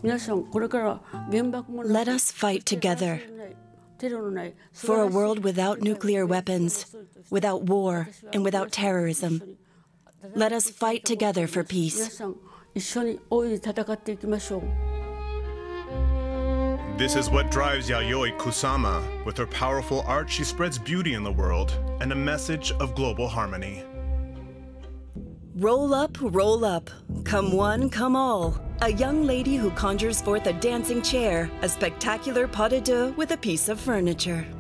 Let us fight together for a world without nuclear weapons, without war, and without terrorism. Let us fight together for peace. This is what drives Yayoi Kusama. With her powerful art, she spreads beauty in the world and a message of global harmony. Roll up, come one, come all. A young lady who conjures forth a dancing chair, a spectacular pas de deux with a piece of furniture.